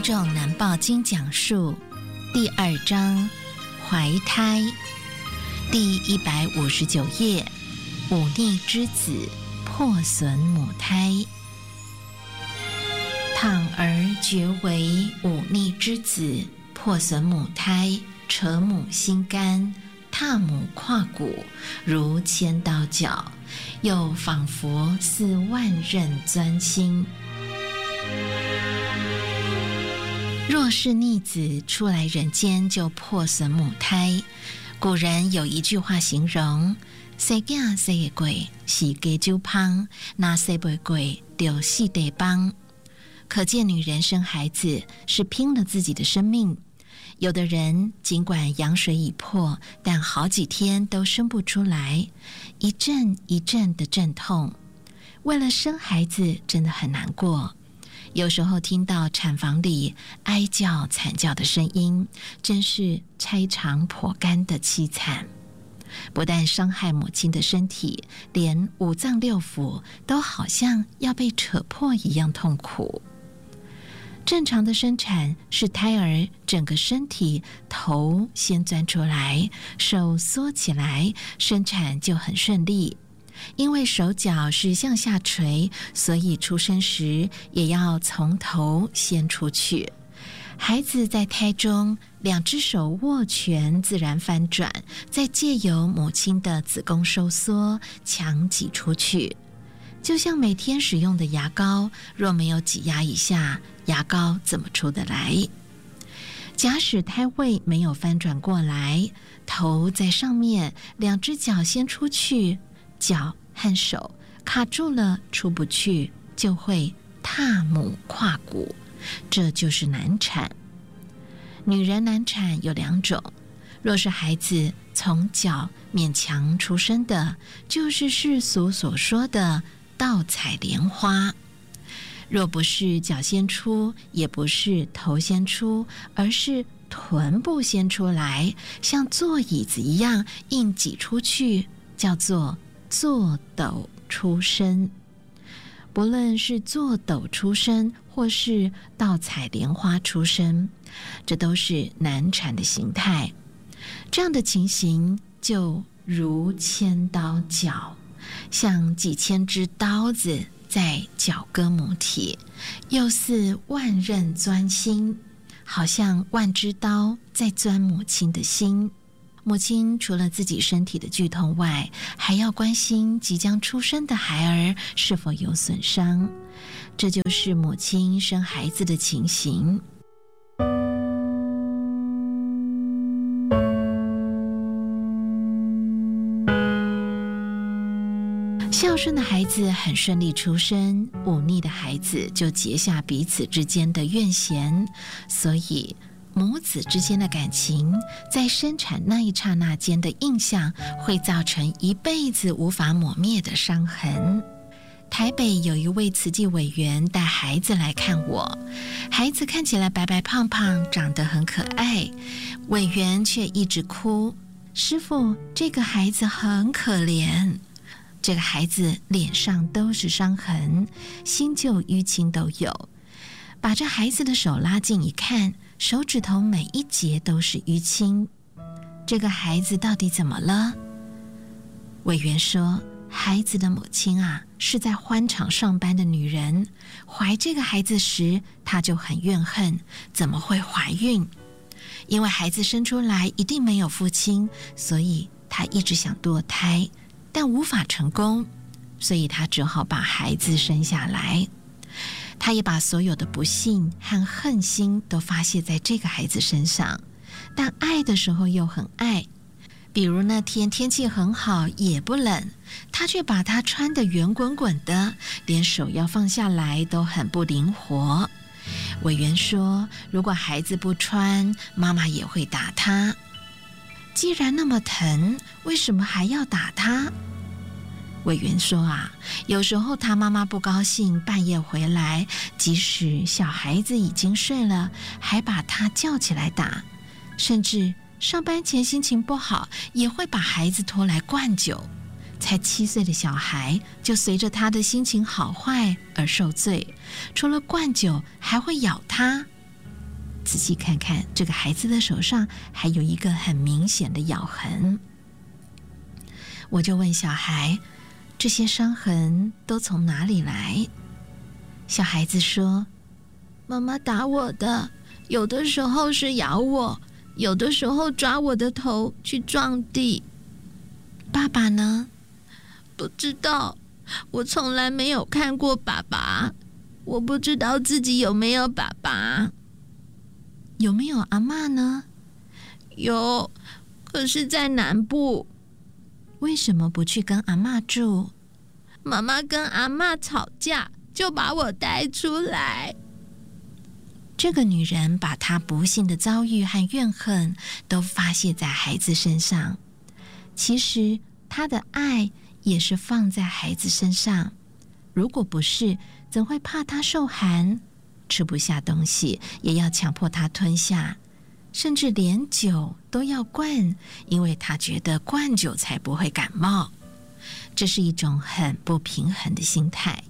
众难报经讲述第2章怀胎，第159页，忤逆之子破损母胎。倘而觉为忤逆之子，破损母胎，扯母心肝，踏母胯骨，如千刀绞，又仿佛似万刃钻心。若是逆子出来人间就破损母胎，古人有一句话形容：生囝生的贵，是家酒芳；那生不贵，就死地帮。可见女人生孩子是拼了自己的生命。有的人尽管羊水已破，但好几天都生不出来，一阵一阵的阵痛。为了生孩子真的很难过。有时候听到产房里哀叫惨叫的声音，真是拆肠破肝的凄惨。不但伤害母亲的身体，连五脏六腑都好像要被扯破一样痛苦。正常的生产是胎儿整个身体头先钻出来，手缩起来，生产就很顺利。因为手脚是向下垂，所以出生时也要从头先出去。孩子在胎中，两只手握拳自然翻转，再借由母亲的子宫收缩强挤出去。就像每天使用的牙膏，若没有挤压一下，牙膏怎么出得来？假使胎位没有翻转过来，头在上面，两只脚先出去，脚和手卡住了出不去，就会踏母胯骨，这就是难产。女人难产有2种，若是孩子从脚勉强出生的，就是世俗所说的倒采莲花。若不是脚先出，也不是头先出，而是臀部先出来，像坐椅子一样硬挤出去，叫做坐斗出生。不论是坐斗出生，或是倒采莲花出生，这都是难产的形态。这样的情形就如千刀绞，像几千只刀子在绞割母体，又似万刃钻心，好像万只刀在钻母亲的心。母亲除了自己身体的剧痛外，还要关心即将出生的孩儿是否有损伤，这就是母亲生孩子的情形。孝顺的孩子很顺利出生，忤逆的孩子就结下彼此之间的怨嫌，所以母子之间的感情在生产那一刹那间的印象，会造成一辈子无法抹灭的伤痕。台北有一位慈济委员带孩子来看我，孩子看起来白白胖胖，长得很可爱，委员却一直哭：师父，这个孩子很可怜。这个孩子脸上都是伤痕，新旧淤青都有。把这孩子的手拉近一看，手指头每一节都是淤青。这个孩子到底怎么了？委员说，孩子的母亲啊，是在欢场上班的女人，怀这个孩子时，她就很怨恨，怎么会怀孕？因为孩子生出来一定没有父亲，所以她一直想堕胎，但无法成功，所以她只好把孩子生下来。他也把所有的不幸和恨心都发泄在这个孩子身上，但爱的时候又很爱。比如那天天气很好，也不冷，他却把他穿得圆滚滚的，连手要放下来都很不灵活。委员说，如果孩子不穿，妈妈也会打他。既然那么疼，为什么还要打他？委员说啊，有时候他妈妈不高兴，半夜回来，即使小孩子已经睡了，还把他叫起来打，甚至上班前心情不好，也会把孩子拖来灌酒。才7岁的小孩就随着他的心情好坏而受罪，除了灌酒还会咬他。 仔细看看，这个孩子的手上还有一个很明显的咬痕。我就问小孩，这些伤痕都从哪里来？小孩子说，妈妈打我的，有的时候是咬我，有的时候抓我的头去撞地。爸爸呢？不知道，我从来没有看过爸爸，我不知道自己有没有爸爸。有没有阿嬷呢？有，可是在南部。为什么不去跟阿嬷住？妈妈跟阿嬷吵架，就把我带出来。这个女人把她不幸的遭遇和怨恨都发泄在孩子身上，其实她的爱也是放在孩子身上。如果不是，怎会怕他受寒，吃不下东西也要强迫他吞下，甚至连酒都要灌，因为他觉得灌酒才不会感冒。这是一种很不平衡的心态。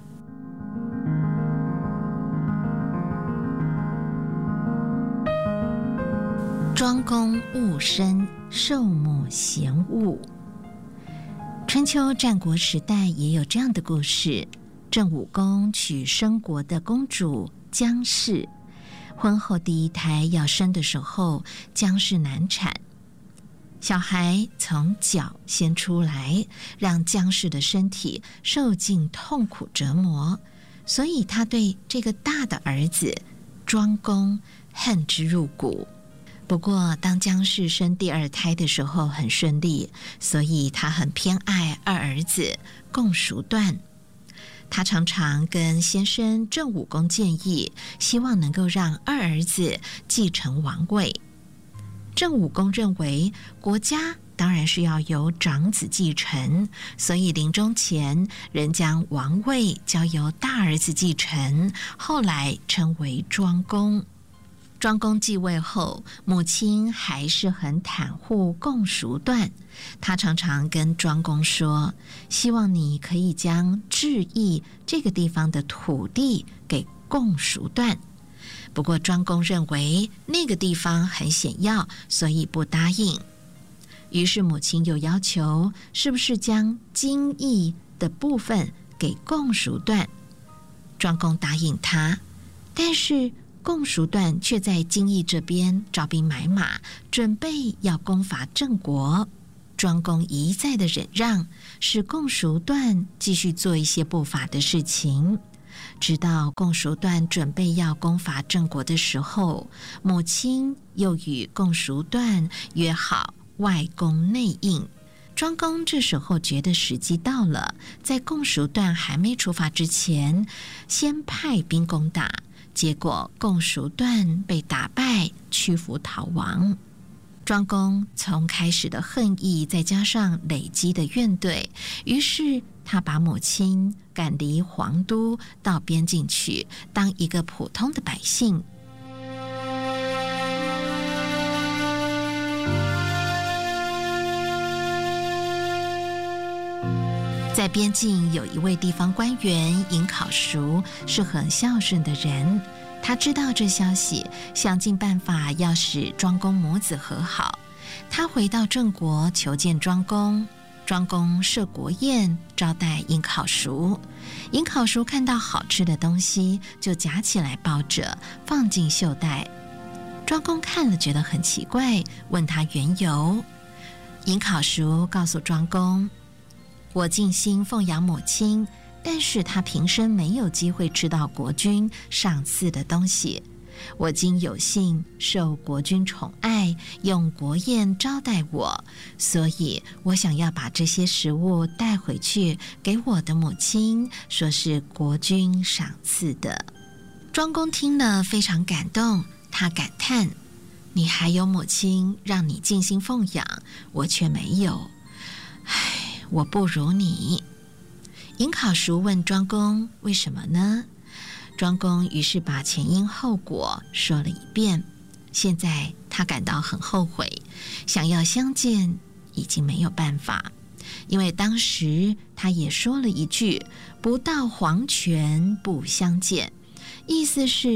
庄公误身，受母嫌恶。春秋战国时代也有这样的故事。郑武公娶申国的公主姜氏，婚后第一胎要生的时候，姜氏难产，小孩从脚先出来，让姜氏的身体受尽痛苦折磨，所以他对这个大的儿子庄公恨之入骨。不过当姜氏生第二胎的时候很顺利，所以他很偏爱二儿子共叔段。他常常跟先生郑武公建议，希望能够让二儿子继承王位。郑武公认为国家当然是要由长子继承，所以临终前仍将王位交由大儿子继承，后来称为庄公。庄公继位后，母亲还是很袒护共叔段，他常常跟庄公说，希望你可以将治邑这个地方的土地给共叔段。不过庄公认为那个地方很险要，所以不答应。于是母亲又要求，是不是将京邑的部分给共叔段？庄公答应他，但是共叔段却在京邑这边招兵买马，准备要攻伐郑国。庄公一再的忍让，使共叔段继续做一些不法的事情。直到共叔段准备要攻伐郑国的时候，母亲又与共叔段约好外攻内应。庄公这时候觉得时机到了，在共叔段还没出发之前，先派兵攻打。结果共叔段被打败，屈服逃亡。庄公从开始的恨意，再加上累积的怨怼，于是他把母亲赶离皇都，到边境去当一个普通的百姓。在边境有一位地方官员尹考叔，是很孝顺的人。他知道这消息，想尽办法要使庄公母子和好。他回到郑国求见庄公，庄公设国宴招待尹考叔。尹考叔看到好吃的东西，就夹起来抱着放进袖袋。庄公看了觉得很奇怪，问他缘由。尹考叔告诉庄公，我尽心奉养母亲，但是她平生没有机会吃到国君赏赐的东西。我今有幸受国君宠爱，用国宴招待我，所以我想要把这些食物带回去给我的母亲，说是国君赏赐的。庄公听了非常感动，他感叹：你还有母亲让你尽心奉养，我却没有，唉，我不如你。尹考叔问庄公为什么呢？庄公于是把前因后果说了一遍。现在他感到很后悔，想要相见已经没有办法，因为当时他也说了一句不到黄泉不相见，意思是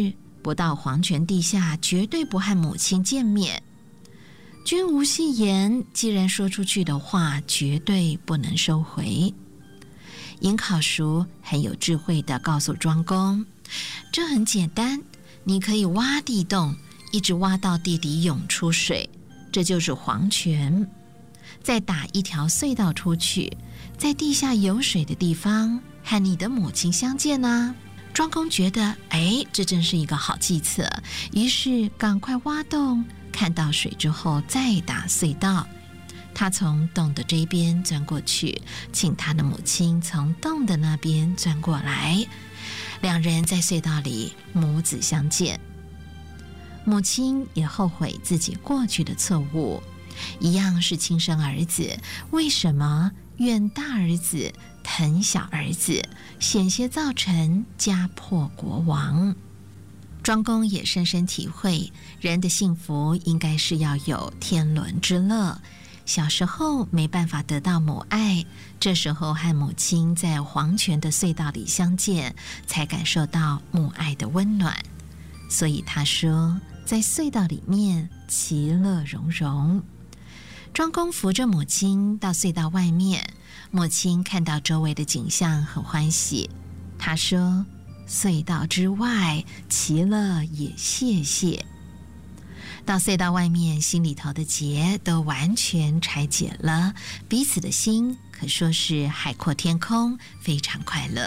不到黄泉地下，绝对不和母亲见面。君无戏言，既然说出去的话，绝对不能收回。尹考叔很有智慧地告诉庄公，这很简单，你可以挖地洞，一直挖到地底涌出水，这就是黄泉。再打一条隧道出去，在地下有水的地方和你的母亲相见啊。庄公觉得，这真是一个好计策，于是赶快挖洞，看到水之后再打隧道。他从洞的这边钻过去，请他的母亲从洞的那边钻过来，两人在隧道里母子相见。母亲也后悔自己过去的错误，一样是亲生儿子，为什么怨大儿子疼小儿子，险些造成家破国亡？庄公也深深体会，人的幸福应该是要有天伦之乐。小时候没办法得到母爱，这时候和母亲在黄泉的隧道里相见，才感受到母爱的温暖。所以他说，在隧道里面其乐融融。庄公扶着母亲到隧道外面，母亲看到周围的景象很欢喜。他说，隧道之外其乐也谢谢。到隧道外面，心里头的结都完全拆解了，彼此的心可说是海阔天空，非常快乐。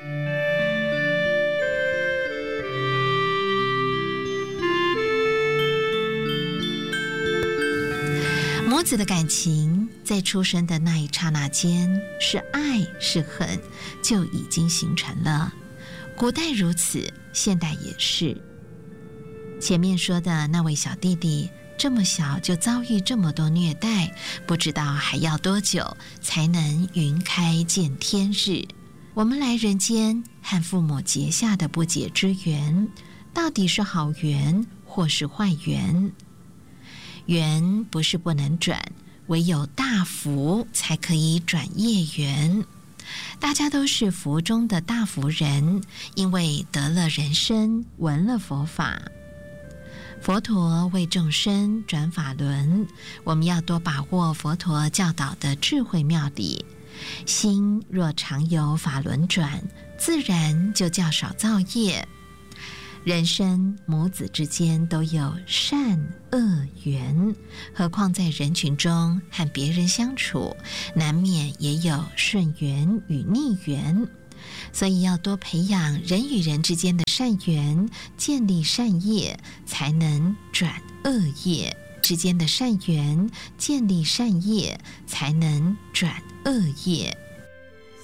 母子的感情在出生的那一刹那间，是爱是恨就已经形成了。古代如此，现代也是。前面说的那位小弟弟，这么小就遭遇这么多虐待，不知道还要多久才能云开见天日。我们来人间和父母结下的不解之缘，到底是好缘或是坏缘？缘不是不能转，唯有大福才可以转业缘。大家都是福中的大福人，因为得了人生，闻了佛法。佛陀为众生转法轮，我们要多把握佛陀教导的智慧妙理。心若常有法轮转，自然就较少造业。人生母子之间都有善恶缘，何况在人群中和别人相处，难免也有顺缘与逆缘。所以要多培养人与人之间的善缘，建立善业，才能转恶业；之间的善缘，建立善业，才能转恶业。